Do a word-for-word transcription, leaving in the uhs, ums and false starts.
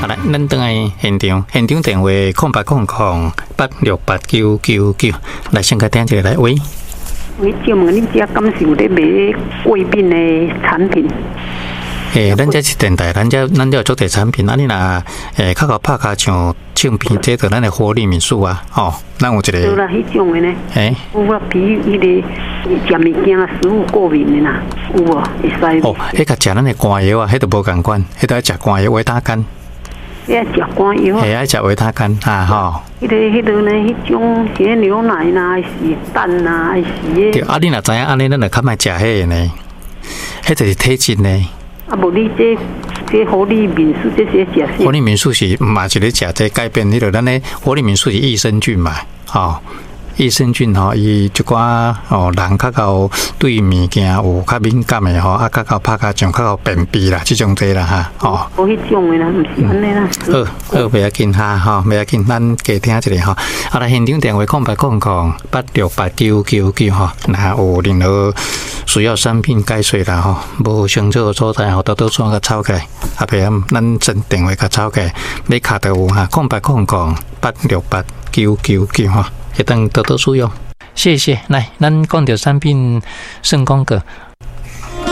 来，咱等下现场，现场电话空八空空八六八九九九，来先个点一个来喂。 喂，请问你家敢是有咧卖贵宾的产品？ 诶，咱这是电台，咱这咱这有做地产品，啊你若诶较个拍卡像唱片，这个咱的活力民宿啊，吼，咱有一个。 对啦，迄种的呢。 诶。 有啊，比迄个食物件啊，食物过敏的啦，有无？会使。 哦，迄个食咱的肝药啊，迄都无共款，迄都要食肝药维他干。 要食肝药。 系爱食维他干啊，吼。 迄个、迄个呢，迄种些牛奶呐，还是蛋呐，还是。 对，啊，你若知影安尼，咱就较莫食迄个呢，迄就是体质呢。 啊，无你这这活力民宿这些食啥？ 活力民宿是嘛是咧食这改变，迄个咱咧活力民宿是益生菌嘛，吼、哦，益生菌吼，伊一寡哦人较较对物件有较敏感的吼，啊较较拍较像较较便秘啦，即种这啦哈，哦。 无迄种的啦，毋是安尼啦。 好，好，袂要紧哈，吼，袂要紧，咱加听一下吼。啊，来现场电话空八空空八六八九九九吼，那有任何需要产品解说啦吼，无清楚所在吼，多多转个抄起来，啊，别咱真电话甲抄起来，你卡到有哈，空八空空八六八九九九吼，会当多多使用。谢谢，来，咱讲到产品成功个